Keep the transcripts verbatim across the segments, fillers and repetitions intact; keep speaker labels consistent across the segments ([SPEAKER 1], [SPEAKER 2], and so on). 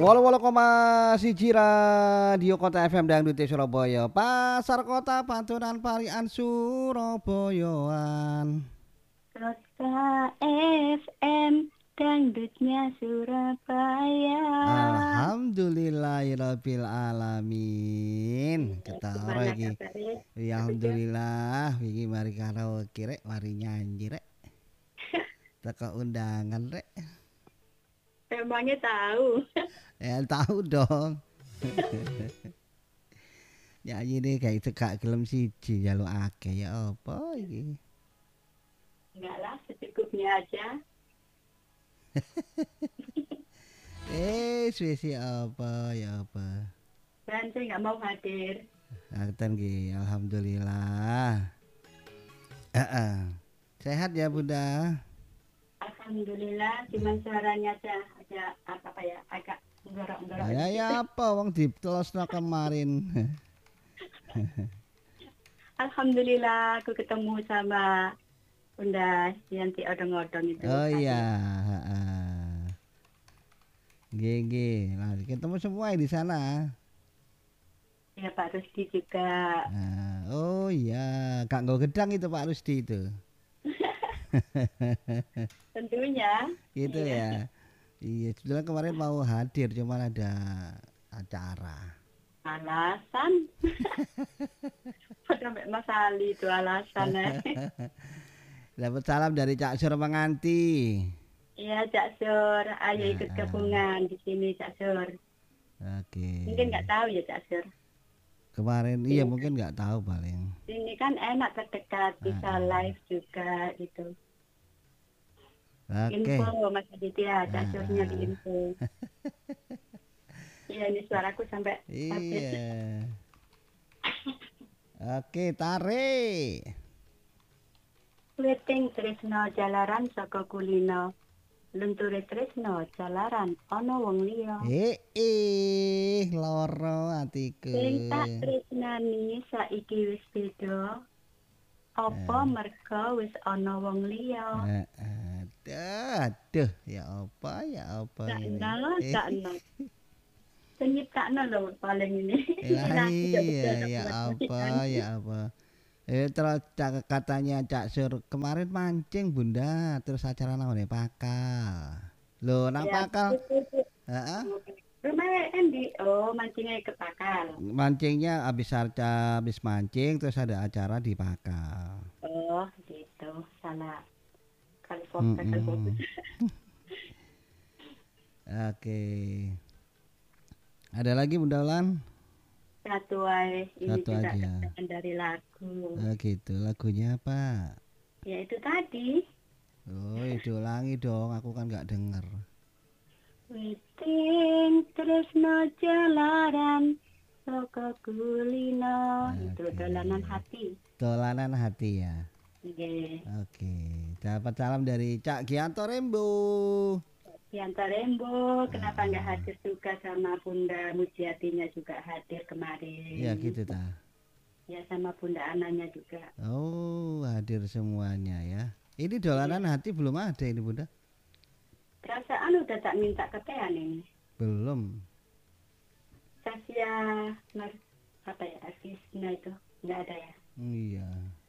[SPEAKER 1] Walau walau koma siji radio kota F M Dangdut Surabaya, pasar kota Panturan Parian Surabayaan.
[SPEAKER 2] Kota F M Dangdutnya Surabaya.
[SPEAKER 1] Alhamdulillahirabbil alamin. Ketara iki. Ya alhamdulillah iki mari karaoke rek, mari nyanyi rek. Teka undangan rek.
[SPEAKER 2] Emangnya tahu?
[SPEAKER 1] Ya tahu dong. Nyanyi deh kayak itu gak gelem siji jaluk akeh ya apa iki.
[SPEAKER 2] Enggak lah, secukupnya aja.
[SPEAKER 1] eh, spesial apa ya apa?
[SPEAKER 2] Dan saya nggak mau hadir.
[SPEAKER 1] Ngaten nggih, alhamdulillah. Heeh. Sehat ya Bunda?
[SPEAKER 2] Alhamdulillah, cuman suaranya aja aja apa apa ya, agak ngorok-ngorok.
[SPEAKER 1] Ya ya apa wong ditelosno kemarin.
[SPEAKER 2] Alhamdulillah aku ketemu sama Bunda Yanti odong-odong itu.
[SPEAKER 1] Oh iya, heeh. Nggih nggih. Nah, ketemu semua di sana.
[SPEAKER 2] Ya Pak Rusdi juga.
[SPEAKER 1] Nah, oh iya, Kak Nggo Gedang itu Pak Rusdi itu.
[SPEAKER 2] Tentunya.
[SPEAKER 1] Gitu
[SPEAKER 2] iya.
[SPEAKER 1] ya. Iya, sebetulnya kemarin mau hadir cuman ada acara.
[SPEAKER 2] Alasan? Sampai Mas Ali itu alasannya.
[SPEAKER 1] Dapat salam dari Cak Sur Menganti.
[SPEAKER 2] Iya Cak Sur, ayo ikut
[SPEAKER 1] Nah,
[SPEAKER 2] gabungan di sini Cak Sur.
[SPEAKER 1] Oke.
[SPEAKER 2] Mungkin nggak tahu ya Cak Sur.
[SPEAKER 1] Kemarin
[SPEAKER 2] Ini
[SPEAKER 1] iya mungkin nggak tahu paling.
[SPEAKER 2] Ini kan enak terdekat, bisa
[SPEAKER 1] Nah,
[SPEAKER 2] live juga gitu.
[SPEAKER 1] Oke.
[SPEAKER 2] Info Mas Aditya, Cak Surnya di
[SPEAKER 1] Nah,
[SPEAKER 2] info. Iya ini suaraku sampai habis.
[SPEAKER 1] iya. Oke, tarik.
[SPEAKER 2] Weting Tresno jalaran saka kulino. Lunture Tresno jalaran ana wong liya.
[SPEAKER 1] Eh, eh, loro atiku.
[SPEAKER 2] Sing tak tresnani saiki wis beda. Apa merga wis ana wong liya?
[SPEAKER 1] Eh, Aduh, aduh, ya apa, ya apa ini.
[SPEAKER 2] Sakno,
[SPEAKER 1] Eh,
[SPEAKER 2] sakno. Penyiptakno lho paling ini.
[SPEAKER 1] lah
[SPEAKER 2] Nanti gak
[SPEAKER 1] iya,
[SPEAKER 2] betul
[SPEAKER 1] ya
[SPEAKER 2] buat
[SPEAKER 1] apa,
[SPEAKER 2] nanti.
[SPEAKER 1] ya apa. Eh, terus cak- katanya Cak Sur kemarin mancing Bunda, terus acara nang ngene Pakal. Loh, nang
[SPEAKER 2] Ya,
[SPEAKER 1] Pakal,
[SPEAKER 2] itu
[SPEAKER 1] heeh.
[SPEAKER 2] rumah kan di oh mancingnya ke Pakal.
[SPEAKER 1] Mancingnya habis arca, habis mancing terus ada acara di Pakal.
[SPEAKER 2] Oh gitu, salah. Kalau fokus, kalau fokus.
[SPEAKER 1] Mm-mm. Oke. Ada lagi Bunda Ulan?
[SPEAKER 2] Satu aja, ini
[SPEAKER 1] Satu
[SPEAKER 2] juga
[SPEAKER 1] aja.
[SPEAKER 2] keterangan dari lagu.
[SPEAKER 1] Oh gitu, lagunya apa?
[SPEAKER 2] Ya itu tadi.
[SPEAKER 1] Oh, diulangi dong, aku kan nggak denger.
[SPEAKER 2] Witing tresno jalaran saka kulino. Itu
[SPEAKER 1] Oke.
[SPEAKER 2] dolanan hati.
[SPEAKER 1] Dolanan hati ya.
[SPEAKER 2] Nggih.
[SPEAKER 1] Oke, dapat salam dari Cak Gianto Rembo.
[SPEAKER 2] Diantar Rembo, kenapa nggak hadir juga sama Bunda Mujiatinya juga hadir kemarin.
[SPEAKER 1] Ya gitu ta.
[SPEAKER 2] Ya sama Bunda Ananya juga.
[SPEAKER 1] Oh, hadir semuanya ya. Ini dolanan hati belum ada ini Bunda?
[SPEAKER 2] Perasaan udah tak minta ketean ini.
[SPEAKER 1] Belum.
[SPEAKER 2] Sasya Mar apa ya Artisna itu nggak ada ya.
[SPEAKER 1] Iya.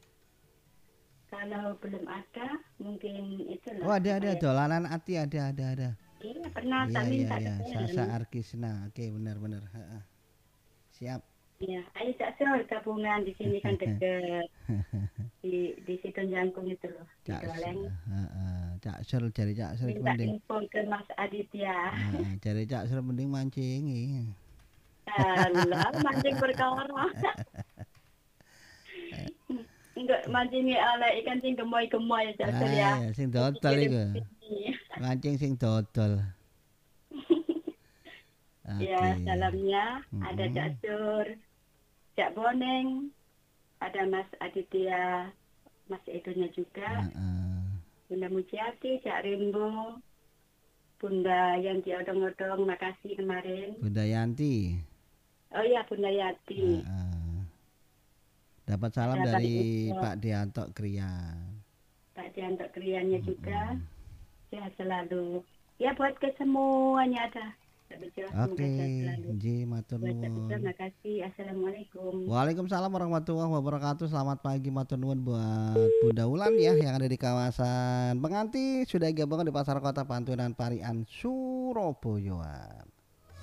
[SPEAKER 2] Kalau belum ada mungkin itulah.
[SPEAKER 1] Oh ada
[SPEAKER 2] apa
[SPEAKER 1] ada
[SPEAKER 2] ya.
[SPEAKER 1] dolanan hati ada ada ada.
[SPEAKER 2] Iya pernah
[SPEAKER 1] Iya
[SPEAKER 2] tak
[SPEAKER 1] iya
[SPEAKER 2] minta
[SPEAKER 1] iya.
[SPEAKER 2] ketean.
[SPEAKER 1] Sasa Arkisna. Oke benar benar. Ha-ha. Siap.
[SPEAKER 2] Iya, ayo Cak Sur gabungan di sini kan deket di di situ Jangkung itu loh di
[SPEAKER 1] Cak
[SPEAKER 2] Doleng.
[SPEAKER 1] heeh. Cak Sur cari Cak Sur
[SPEAKER 2] Minta
[SPEAKER 1] mending.
[SPEAKER 2] info ke Mas Aditya.
[SPEAKER 1] Heeh, cari Cak Sur mending mancingi.
[SPEAKER 2] Alah, mancing perkara. Enggak mancingi ala ikan sing gemoy-gemoy Cak Sur ya.
[SPEAKER 1] Ah, ya sing dodol iku.
[SPEAKER 2] Sini.
[SPEAKER 1] Mancing sing dodol.
[SPEAKER 2] Ya,
[SPEAKER 1] Oke.
[SPEAKER 2] dalamnya ada
[SPEAKER 1] Mm-mm.
[SPEAKER 2] Cak Sur, Cak Boneng, ada Mas Aditya, Mas Edonya juga,
[SPEAKER 1] Heeh.
[SPEAKER 2] Bunda Mujiati, Cak Rembo, Bunda Yanti odong-odong, makasih kemarin.
[SPEAKER 1] Bunda Yanti.
[SPEAKER 2] Oh iya, Bunda Yati.
[SPEAKER 1] Heeh. Dapat salam
[SPEAKER 2] Ada
[SPEAKER 1] dari
[SPEAKER 2] Pak
[SPEAKER 1] Pak Dianto Krian.
[SPEAKER 2] Pak Dianto Kriannya juga,
[SPEAKER 1] Mm-mm.
[SPEAKER 2] sehat selalu. Ya buat kesemuanya ada. Cak Bejo.
[SPEAKER 1] Oke,
[SPEAKER 2] Semoga sehat selalu.
[SPEAKER 1] nggih matur
[SPEAKER 2] Buat Cak Bejo,
[SPEAKER 1] nuwun.
[SPEAKER 2] makasih. Assalamualaikum.
[SPEAKER 1] Waalaikumsalam warahmatullahi wabarakatuh. Selamat pagi, matur nuwun buat Bunda Wulan ya yang ada di kawasan Penganti sudah gabung di Pasar Kota Pantunan Parian Surabaya.